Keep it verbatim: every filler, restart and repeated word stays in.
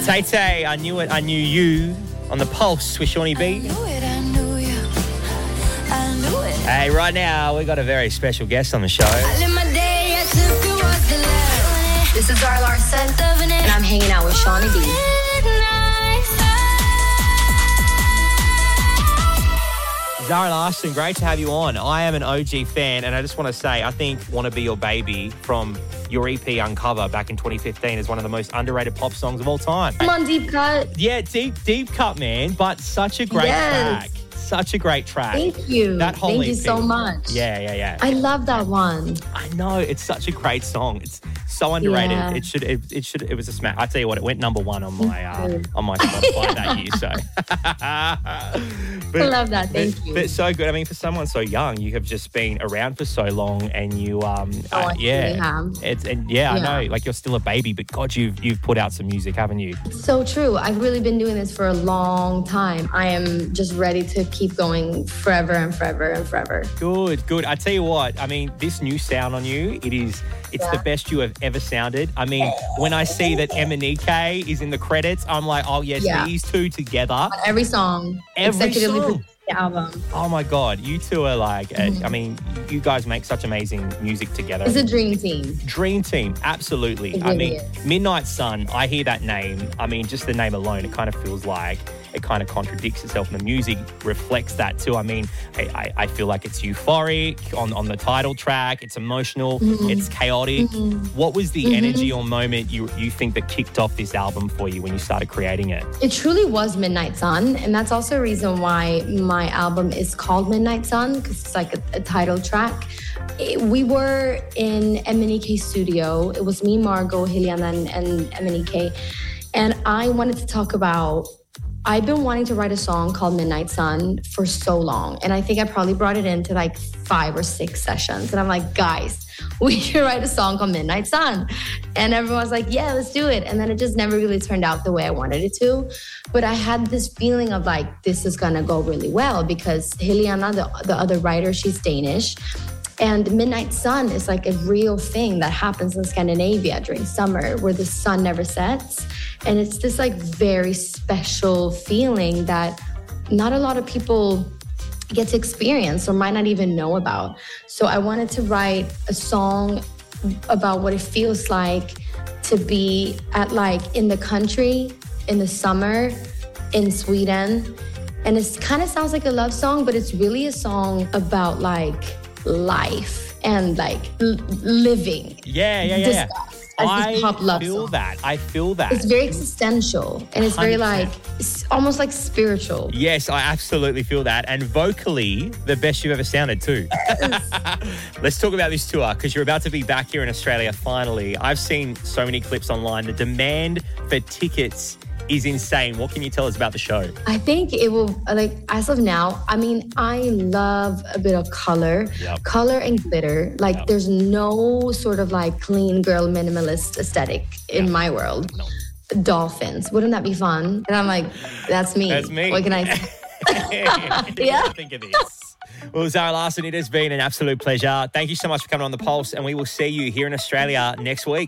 Tay Tay, I knew it, I knew you on the Pulse with Shawnee B. I knew it, I knew you. I knew it. Hey, right now we got a very special guest on the show. I live my day as if it was the last. This is Zara Larson, and I'm hanging out with Shawnee B. Zara Larson, great to have you on. I am an O G fan, and I just want to say, I think Wanna Be Your Baby from your E P Uncover back in twenty fifteen is one of the most underrated pop songs of all time. I'm on Deep Cut. Yeah, deep, deep cut, man, but such a great Yes. track. Such a great track. Thank you. That whole Thank E P. you so much. Yeah, yeah, yeah. I love that one. I know, it's such a great song. It's so underrated. Yeah. It should, it, it should, it was a smash. I tell you what, it went number one on my uh, on my Spotify that year. So, but, I love that. Thank but, you. But so good. I mean, for someone so young, you have just been around for so long, and you, um, Oh, uh, I yeah, really have. it's and yeah, Yeah. I know, like you're still a baby, but God, you've you've put out some music, haven't you? So true. I've really been doing this for a long time. I am just ready to keep going forever and forever and forever. Good, good. I tell you what, I mean, this new sound on you, it is, it's Yeah. the best you have ever sounded. I mean, when I see that Emanike is in the credits, I'm like, oh yes, Yeah. these two together. On every song. Every executively song. produced the album. Oh my God, you two are like, uh, I mean, you guys make such amazing music together. It's a dream team. Dream team, absolutely. It I really mean, is. Midnight Sun, I hear that name. I mean, just the name alone, it kind of feels like it kind of contradicts itself, and the music reflects that too. I mean, I, I, I feel like it's euphoric on, on the title track, it's emotional, Mm-hmm. it's chaotic. What was the energy or moment you, you think that kicked off this album for you when you started creating it? It truly was Midnight Sun, and that's also a reason why my album is called Midnight Sun, because it's like a, a title track. It- we were in M N E K studio. It was me, Margot, Hiliana, and, and M N E K, and I wanted to talk about. I've been wanting to write a song called Midnight Sun for so long, and I think I probably brought it into like five or six sessions, and I'm like, guys, we should write a song called Midnight Sun. And everyone's like, yeah, let's do it. And then it just never really turned out the way I wanted it to. But I had this feeling of like, this is gonna go really well, because Hiliana, the, the other writer, she's Danish. And Midnight Sun is like a real thing that happens in Scandinavia during summer, where the sun never sets. And it's this like very special feeling that not a lot of people get to experience or might not even know about. So I wanted to write a song about what it feels like to be at like in the country, in the summer, in Sweden. And it kind of sounds like a love song, but it's really a song about like life and like l- living. Yeah, yeah, yeah. yeah. Discussed as this I pop love feel song. that. I feel that. It's very existential, and it's very one hundred like, percent. it's almost like spiritual. Yes, I absolutely feel that. And vocally, the best you've ever sounded too. Let's talk about this tour, because you're about to be back here in Australia finally. I've seen so many clips online. The demand for tickets is insane. What can you tell us about the show? I think it will, like, as of now, I mean, I love a bit of color, Yep. color and glitter. Like, Yep. there's no sort of like clean girl minimalist aesthetic in Yep. my world. No. Dolphins, wouldn't that be fun? And I'm like, that's me. That's me. What can I say? yeah. Think of this. Well, Zara Larson, it has been an absolute pleasure. Thank you so much for coming on The Pulse, and we will see you here in Australia next week.